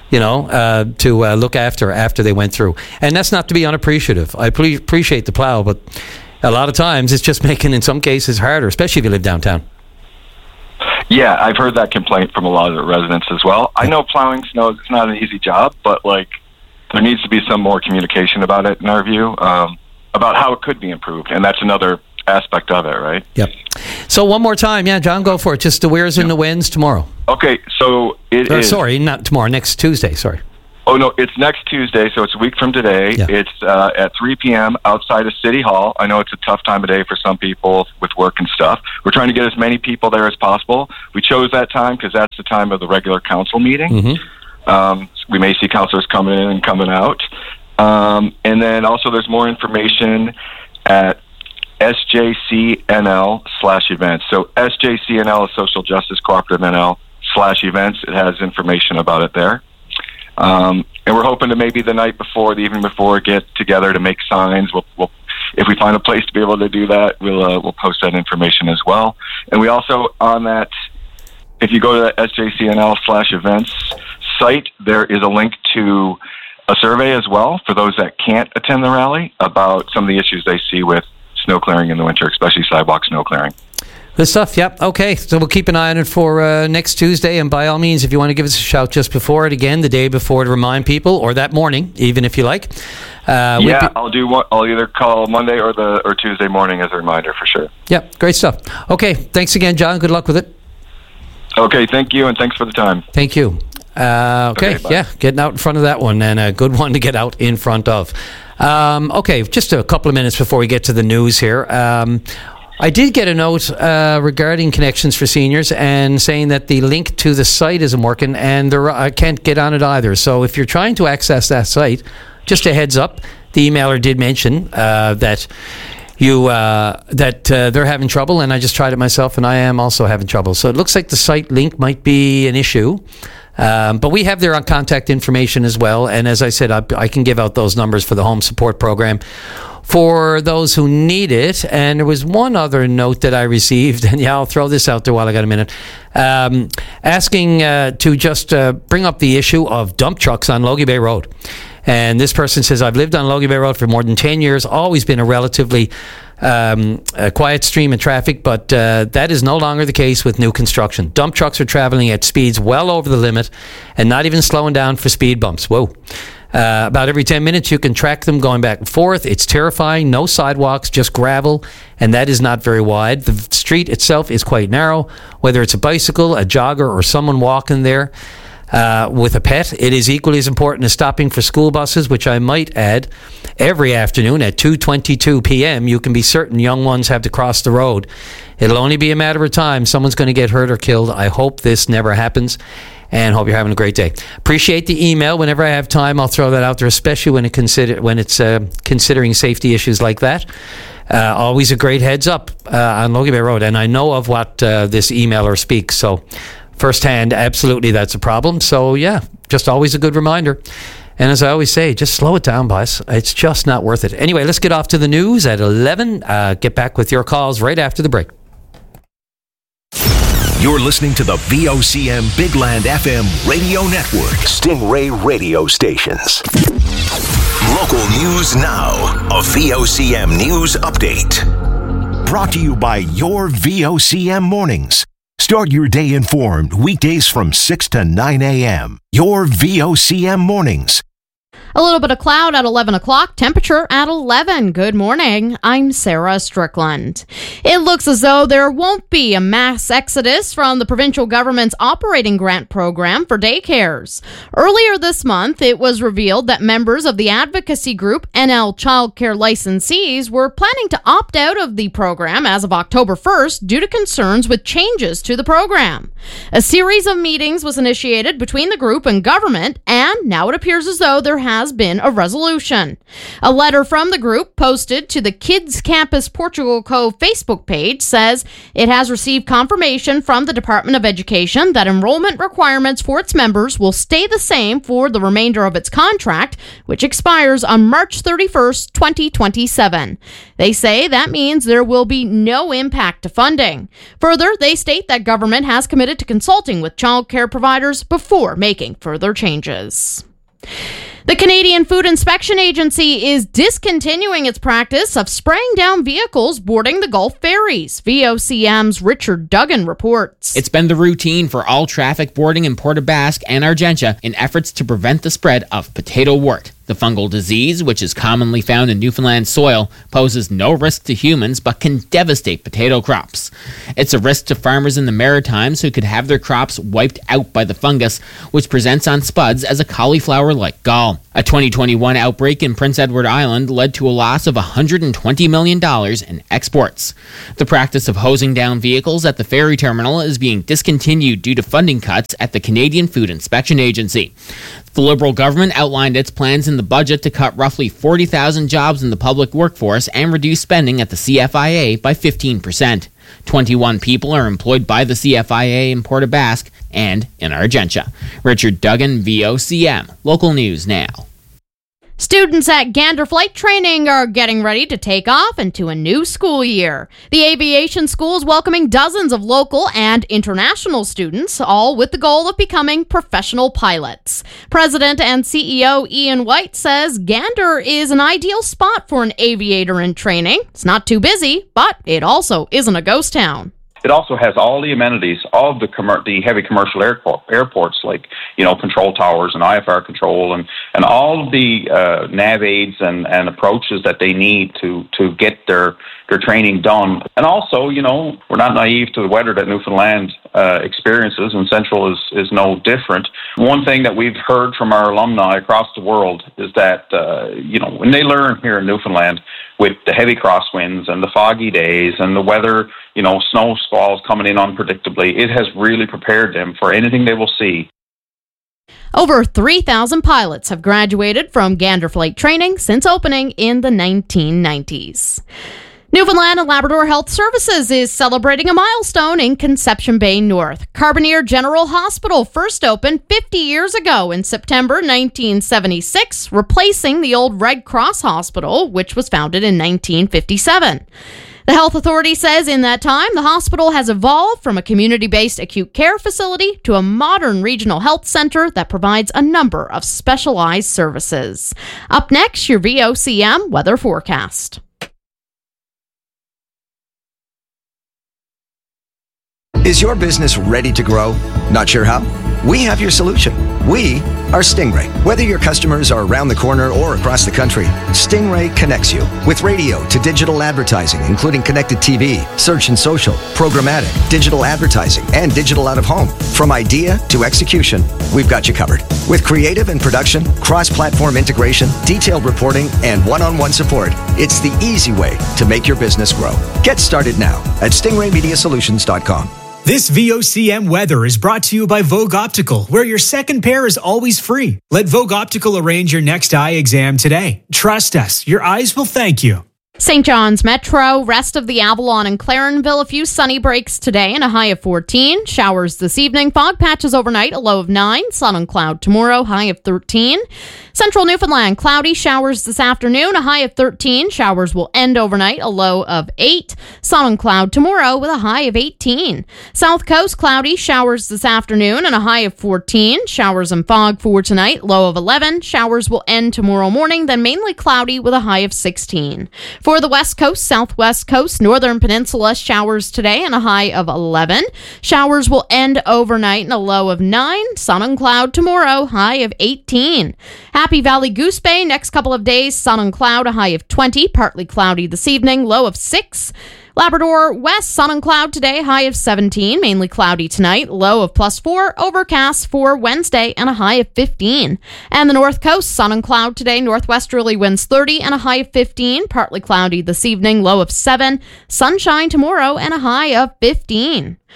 to look after they went through. And that's not to be unappreciative. I appreciate the plow, but a lot of times it's just making, in some cases, harder, especially if you live downtown. Yeah, I've heard that complaint from a lot of the residents as well. I know plowing snow is not an easy job, but there needs to be some more communication about it, in our view, about how it could be improved, and that's another aspect of it, right? Yep. So one more time, John, go for it. Just the where's and the when's tomorrow. Okay, so it is... Sorry, not tomorrow, next Tuesday, sorry. Oh, no, it's next Tuesday, so it's a week from today. Yeah. It's at 3 p.m. outside of City Hall. I know it's a tough time of day for some people with work and stuff. We're trying to get as many people there as possible. We chose that time because that's the time of the regular council meeting. Mm-hmm. We may see councilors coming in and coming out. And then also there's more information at SJCNL/events. So SJCNL is Social Justice Cooperative NL/events. It has information about it there. And we're hoping to maybe the night before, the evening before, get together to make signs. We'll if we find a place to be able to do that, we'll post that information as well. And we also, on that, if you go to the SJCNL/events site, there is a link to a survey as well for those that can't attend the rally about some of the issues they see with snow clearing in the winter, especially sidewalk snow clearing. Good stuff, yep. Okay, so we'll keep an eye on it for next Tuesday, and by all means, if you want to give us a shout just before it, again, the day before, to remind people, or that morning, even if you like. I'll either call Monday or Tuesday morning as a reminder for sure. Yep, great stuff. Okay, thanks again, John. Good luck with it. Okay, thank you, and thanks for the time. Thank you. Okay, getting out in front of that one, and a good one to get out in front of. Okay, just a couple of minutes before we get to the news here. I did get a note regarding Connections for Seniors and saying that the link to the site isn't working, and I can't get on it either. So if you're trying to access that site, just a heads up, the emailer did mention that they're having trouble, and I just tried it myself, and I am also having trouble. So it looks like the site link might be an issue. But we have their contact information as well, and as I said, I can give out those numbers for the home support program for those who need it. And there was one other note that I received, and I'll throw this out there while I got a minute, asking to just bring up the issue of dump trucks on Logie Bay Road. And this person says, I've lived on Logie Bay Road for more than 10 years, always been a relatively a quiet stream of traffic, but that is no longer the case with new construction. Dump trucks are traveling at speeds well over the limit and not even slowing down for speed bumps. Whoa. About every 10 minutes you can track them going back and forth. It's terrifying. No sidewalks, just gravel, and that is not very wide. The street itself is quite narrow. Whether it's a bicycle, a jogger, or someone walking there with a pet, it is equally as important as stopping for school buses, which I might add, every afternoon at 2:22 p.m. you can be certain young ones have to cross the road. It'll only be a matter of time. Someone's going to get hurt or killed. I hope this never happens, and hope you're having a great day. Appreciate the email. Whenever I have time, I'll throw that out there, especially when it's considering safety issues like that. Always a great heads up on Logie Bay Road, and I know of what this emailer speaks, so firsthand, absolutely that's a problem. So yeah, just always a good reminder. And as I always say, just slow it down, boss. It's just not worth it. Anyway, let's get off to the news at 11. Get back with your calls right after the break. You're listening to the VOCM Big Land FM radio network. Stingray radio stations. Local news now. A VOCM news update. Brought to you by your VOCM mornings. Start your day informed weekdays from 6 to 9 a.m. Your VOCM mornings. A little bit of cloud at 11 o'clock, temperature at 11. Good morning. I'm Sarah Strickland. It looks as though there won't be a mass exodus from the provincial government's operating grant program for daycares. Earlier this month, it was revealed that members of the advocacy group NL Childcare Licensees were planning to opt out of the program as of October 1st due to concerns with changes to the program. A series of meetings was initiated between the group and government, and now it appears as though there has has been a resolution. A letter from the group posted to the Kids Campus Portugal Cove Facebook page says it has received confirmation from the Department of Education that enrollment requirements for its members will stay the same for the remainder of its contract, which expires on March 31st, 2027. They say that means there will be no impact to funding. Further, they state that government has committed to consulting with child care providers before making further changes. The Canadian Food Inspection Agency is discontinuing its practice of spraying down vehicles boarding the Gulf ferries. VOCM's Richard Duggan reports. It's been the routine for all traffic boarding in Port aux Basques and Argentia in efforts to prevent the spread of potato wart. The fungal disease, which is commonly found in Newfoundland soil, poses no risk to humans but can devastate potato crops. It's a risk to farmers in the Maritimes who could have their crops wiped out by the fungus, which presents on spuds as a cauliflower-like gall. A 2021 outbreak in Prince Edward Island led to a loss of $120 million in exports. The practice of hosing down vehicles at the ferry terminal is being discontinued due to funding cuts at the Canadian Food Inspection Agency. The Liberal government outlined its plans in the budget to cut roughly 40,000 jobs in the public workforce and reduce spending at the CFIA by 15%. 21 people are employed by the CFIA in Port aux Basques and in Argentia. Richard Duggan, VOCM. Local News Now. Students at Gander Flight Training are getting ready to take off into a new school year. The aviation school is welcoming dozens of local and international students, all with the goal of becoming professional pilots. President and CEO Ian White says Gander is an ideal spot for an aviator in training. It's not too busy, but it also isn't a ghost town. It also has all the amenities of the heavy commercial airports, like, control towers and IFR control and all of the nav aids and approaches that they need to get their training done. And also, we're not naive to the weather that Newfoundland experiences, and Central is no different. One thing that we've heard from our alumni across the world is that, when they learn here in Newfoundland with the heavy crosswinds and the foggy days and the weather, snow squalls coming in unpredictably, it has really prepared them for anything they will see. Over 3,000 pilots have graduated from Gander Flight Training since opening in the 1990s. Newfoundland and Labrador Health Services is celebrating a milestone in Conception Bay North. Carbonear General Hospital first opened 50 years ago in September 1976, replacing the old Red Cross Hospital, which was founded in 1957. The health authority says in that time, the hospital has evolved from a community-based acute care facility to a modern regional health center that provides a number of specialized services. Up next, your VOCM weather forecast. Is your business ready to grow? Not sure how? We have your solution. We are Stingray. Whether your customers are around the corner or across the country, Stingray connects you with radio to digital advertising, including connected TV, search and social, programmatic, digital advertising, and digital out-of-home. From idea to execution, we've got you covered. With creative and production, cross-platform integration, detailed reporting, and one-on-one support, it's the easy way to make your business grow. Get started now at stingraymediasolutions.com. This VOCM weather is brought to you by Vogue Optical, where your second pair is always free. Let Vogue Optical arrange your next eye exam today. Trust us, your eyes will thank you. St. John's Metro, rest of the Avalon and Clarenville, a few sunny breaks today and a high of 14. Showers this evening, fog patches overnight, a low of 9. Sun and cloud tomorrow, high of 13. Central Newfoundland, cloudy, showers this afternoon, a high of 13. Showers will end overnight, a low of 8. Sun and cloud tomorrow with a high of 18. South Coast, cloudy, showers this afternoon and a high of 14. Showers and fog for tonight, low of 11. Showers will end tomorrow morning, then mainly cloudy with a high of 16. For the West Coast, Southwest Coast, Northern Peninsula, showers today and a high of 11. Showers will end overnight and a low of 9. Sun and cloud tomorrow, high of 18. Happy Valley Goose Bay, next couple of days, sun and cloud, a high of 20. Partly cloudy this evening, low of 6. Labrador West, sun and cloud today, high of 17. Mainly cloudy tonight, low of +4. Overcast for Wednesday and a high of 15. And the North Coast, sun and cloud today, northwesterly winds 30 and a high of 15. Partly cloudy this evening, low of 7. Sunshine tomorrow and a high of 15.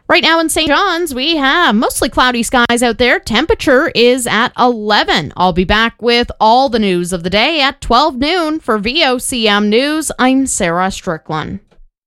Right now in St. John's, we have mostly cloudy skies out there. Temperature is at 11. I'll be back with all the news of the day at 12 noon. For VOCM News, I'm Sarah Strickland.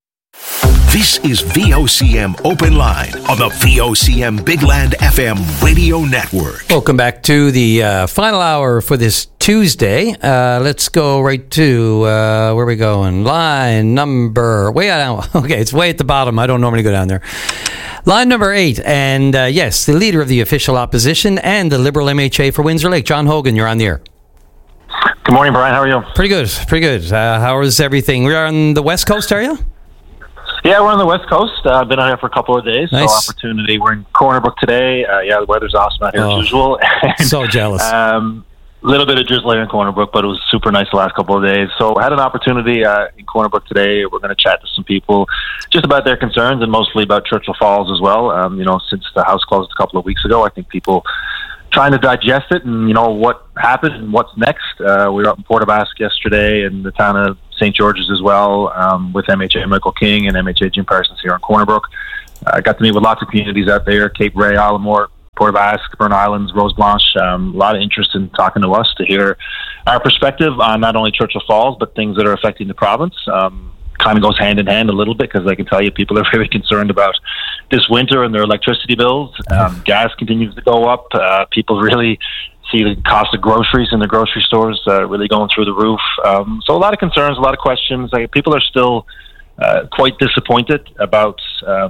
This is VOCM Open Line on the VOCM Big Land FM radio network. Welcome back to the final hour for this Tuesday. Let's go right to, where are we going? Line number, way out. Okay, it's way at the bottom. I don't normally go down there. Line number 8. And yes, the leader of the official opposition and the Liberal MHA for Windsor Lake, John Hogan, you're on the air. Good morning, Brian. How are you? Pretty good, pretty good. How is everything? We're on the West Coast, are you? Yeah, we're on the West Coast. I've been out here for a couple of days. Nice. So opportunity. We're in Corner Brook today. The weather's awesome out here as usual. So jealous. A little bit of drizzle here in Corner Brook, but it was super nice the last couple of days. So I had an opportunity in Corner Brook today. We're going to chat to some people just about their concerns and mostly about Churchill Falls as well. Since the house closed a couple of weeks ago, I think people trying to digest it and, what happened and what's next. We were up in Port aux Basques yesterday and the town of St. George's as well, with MHA Michael King and MHA Jim Parsons here in Corner Brook. I got to meet with lots of communities out there, Cape Ray, Islamore, Port aux Basques, Burn Islands, Rose Blanche. A lot of interest in talking to us to hear our perspective on not only Churchill Falls, but things that are affecting the province. Kind of goes hand in hand a little bit because I can tell you people are very concerned about this winter and their electricity bills. Gas continues to go up. People really see the cost of groceries in the grocery stores really going through the roof. So a lot of concerns, a lot of questions. People are still quite disappointed about,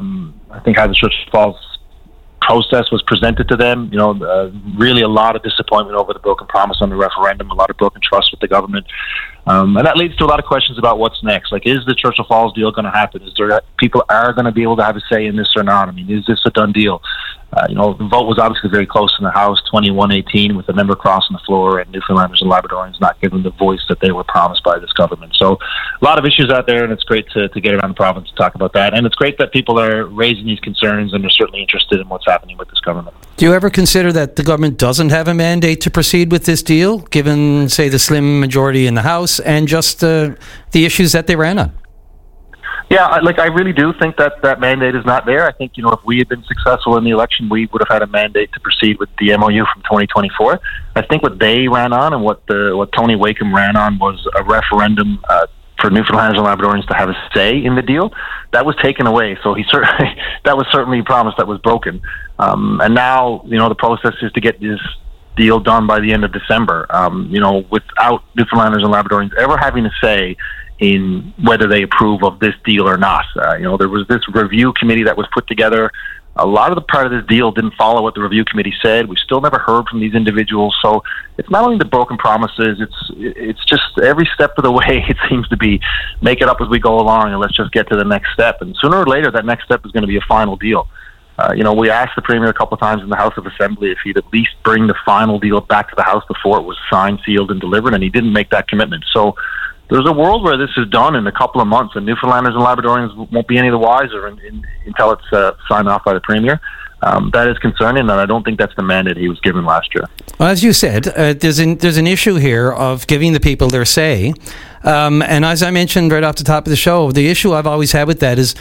I think, how the Churchill Falls process was presented to them. Really a lot of disappointment over the broken promise on the referendum, a lot of broken trust with the government. And that leads to a lot of questions about what's next. Like, is the Churchill Falls deal going to happen? Is there people are going to be able to have a say in this or not? I mean, is this a done deal? The vote was obviously very close in the House, 21-18, with a member crossing the floor and Newfoundlanders and Labradorians not given the voice that they were promised by this government. So a lot of issues out there, and it's great to get around the province to talk about that. And it's great that people are raising these concerns and are certainly interested in what's happening with this government. Do you ever consider that the government doesn't have a mandate to proceed with this deal, given, say, the slim majority in the House and just the issues that they ran on? Yeah, I really do think that mandate is not there. I think, if we had been successful in the election, we would have had a mandate to proceed with the MOU from 2024. I think what they ran on and what Tony Wakeham ran on was a referendum for Newfoundlanders and Labradorians to have a say in the deal. That was taken away. So that was certainly a promise that was broken. And now, the process is to get this deal done by the end of December, without Newfoundlanders and Labradorians ever having a say in whether they approve of this deal or not. There was this review committee that was put together. A lot of the part of this deal didn't follow what the review committee said. We still never heard from these individuals. So it's not only the broken promises, it's just every step of the way it seems to be make it up as we go along and let's just get to the next step. And sooner or later, that next step is going to be a final deal. We asked the Premier a couple of times in the House of Assembly if he'd at least bring the final deal back to the House before it was signed, sealed, and delivered, and he didn't make that commitment. So there's a world where this is done in a couple of months, and Newfoundlanders and Labradorians won't be any the wiser until it's signed off by the Premier. That is concerning, and I don't think that's the mandate he was given last year. Well, as you said, there's an issue here of giving the people their say. And as I mentioned right off the top of the show, the issue I've always had with that is,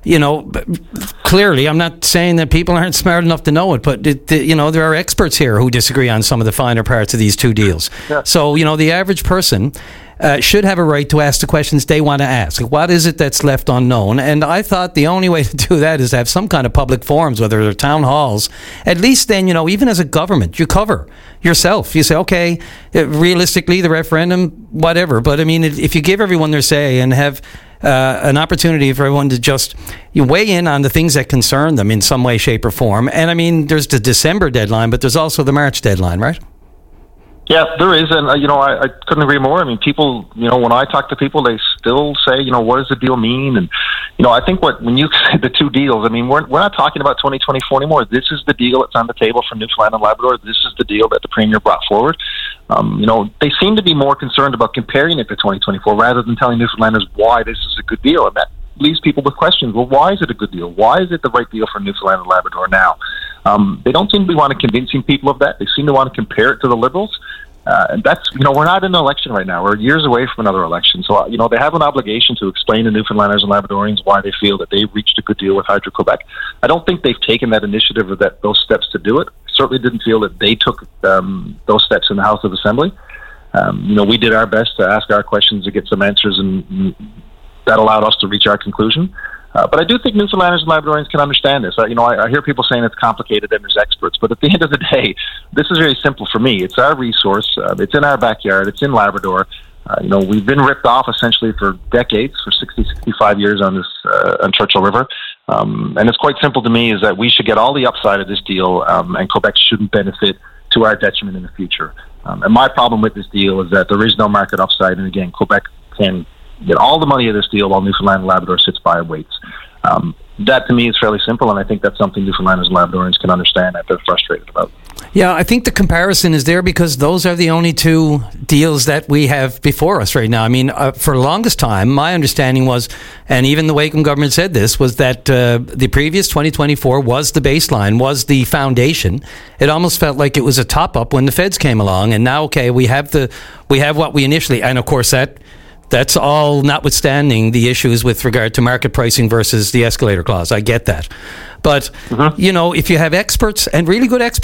clearly, I'm not saying that people aren't smart enough to know it, but there are experts here who disagree on some of the finer parts of these two deals. Yeah. So, the average person should have a right to ask the questions they want to ask. What is it that's left unknown? And I thought the only way to do that is to have some kind of public forums, whether they're town halls. At least then, even as a government, you cover yourself. You say, okay, realistically, the referendum, whatever. But I mean, if you give everyone their say and have an opportunity for everyone to just weigh in on the things that concern them in some way, shape, or form. And I mean, there's the December deadline, but there's also the March deadline, right? Yeah, there is, and I couldn't agree more. I mean, people, when I talk to people, they still say, what does the deal mean? And I think when you say the two deals, I mean, we're not talking about 2024 anymore. This is the deal that's on the table for Newfoundland and Labrador. This is the deal that the Premier brought forward. They seem to be more concerned about comparing it to 2024 rather than telling Newfoundlanders why this is a good deal, and that leaves people with questions. Well, why is it a good deal? Why is it the right deal for Newfoundland and Labrador now? They don't seem to be wanting convincing people of that. They seem to want to compare it to the Liberals. And that's, we're not in an election right now. We're years away from another election. So, they have an obligation to explain to Newfoundlanders and Labradorians why they feel that they've reached a good deal with Hydro-Quebec. I don't think they've taken that initiative or those steps to do it. Certainly didn't feel that they took those steps in the House of Assembly. We did our best to ask our questions to get some answers, and that allowed us to reach our conclusion. But I do think Newfoundlanders and Labradorians can understand this. I hear people saying it's complicated and there's experts, but at the end of the day, this is very simple for me. It's our resource. It's in our backyard. It's in Labrador. We've been ripped off essentially for decades, for 60, 65 years on Churchill River. And it's quite simple to me is that we should get all the upside of this deal, and Quebec shouldn't benefit to our detriment in the future. And my problem with this deal is that there is no market upside. And again, Quebec can get all the money of this deal while Newfoundland and Labrador sits by and waits. That to me is fairly simple, and I think that's something Newfoundlanders and Labradorians can understand that they're frustrated about. Yeah, I think the comparison is there because those are the only two deals that we have before us right now. I mean, for the longest time, my understanding was, and even the Wakeham government said this, was that the previous 2024 was the baseline, was the foundation. It almost felt like it was a top-up when the feds came along, and now, okay, we have what we initially, and of course that's all notwithstanding the issues with regard to market pricing versus the escalator clause. I get that. But, if you have experts and really good experts